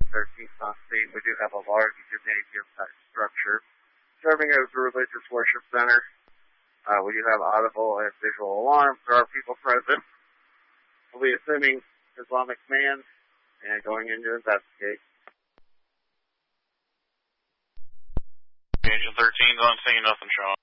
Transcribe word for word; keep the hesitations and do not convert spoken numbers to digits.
thirteenth on scene. We do have a large gymnasium-type structure serving as a religious worship center. Uh, we do have audible and visual alarms. There are people present. We'll be assuming Islamic man and going in to investigate. Agent thirteen's on scene, nothing, Sean.